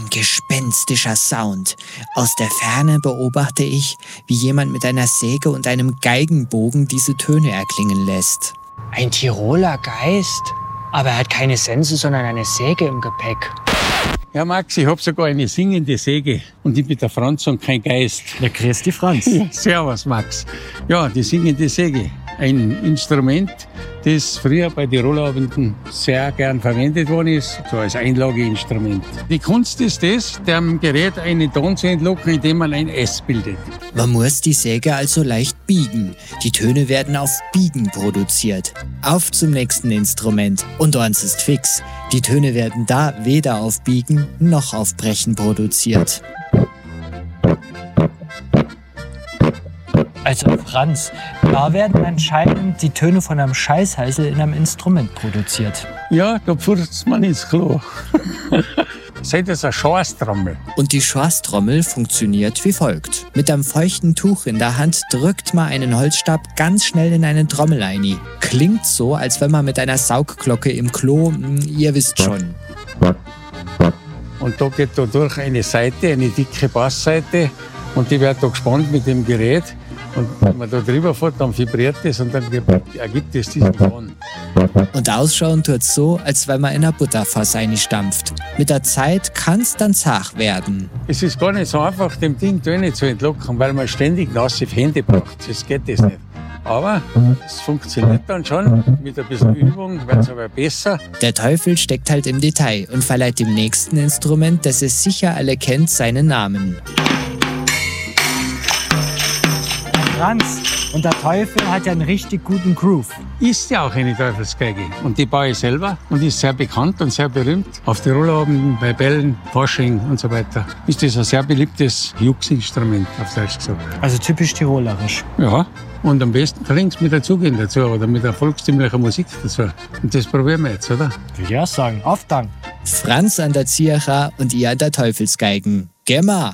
Ein gespenstischer Sound. Aus der Ferne beobachte ich, wie jemand mit einer Säge und einem Geigenbogen diese Töne erklingen lässt. Ein Tiroler Geist? Aber er hat keine Sense, sondern eine Säge im Gepäck. Ja, Max, ich hab sogar eine singende Säge und ich bin der Franz und kein Geist. Ja, grüß dich, Franz. Ja, servus, Max. Ja, die singende Säge. Ein Instrument, das früher bei den Rollabenden sehr gern verwendet worden ist, so als Einlageinstrument. Die Kunst ist es, dem Gerät einen Ton zu entlocken, indem man ein S bildet. Man muss die Säge also leicht biegen. Die Töne werden auf Biegen produziert. Auf zum nächsten Instrument. Und eins ist fix. Die Töne werden da weder auf Biegen noch auf Brechen produziert. Also Franz, da werden anscheinend die Töne von einem Scheißheißel in einem Instrument produziert. Ja, da pfurzt man ins Klo. Seht ihr, eine Schorsttrommel. Und die Schorsttrommel funktioniert wie folgt. Mit einem feuchten Tuch in der Hand drückt man einen Holzstab ganz schnell in eine Trommel ein. Klingt so, als wenn man mit einer Saugglocke im Klo, ihr wisst schon. Und da geht da durch eine Saite, eine dicke Bassseite, und die wird da gespannt mit dem Gerät. Und wenn man da drüber fährt, dann vibriert es und dann ergibt es diesen Ton. Und ausschauen tut so, als wenn man in ein Butterfass einstampft. Mit der Zeit kann es dann zart werden. Es ist gar nicht so einfach, dem Ding Töne zu entlocken, weil man ständig nasse Hände braucht. Das geht das nicht. Aber es funktioniert dann schon. Mit ein bisschen Übung wird es aber besser. Der Teufel steckt halt im Detail und verleiht dem nächsten Instrument, das es sicher alle kennt, seinen Namen. Franz, und der Teufel hat ja einen richtig guten Groove. Ist ja auch eine Teufelsgeige. Und die baue ich selber und ist sehr bekannt und sehr berühmt. Auf die Rollabenden, bei Bällen, Fasching und so weiter ist das ein sehr beliebtes Jux-Instrument, auf Deutsch gesagt. Also typisch tirolerisch. Ja, und am besten links mit der Zugehen dazu oder mit der volkstümlichen Musik dazu. Und das probieren wir jetzt, oder? Will ich auch sagen. Auf Dank. Franz an der Zierer und ihr an der Teufelsgeigen. Gemma!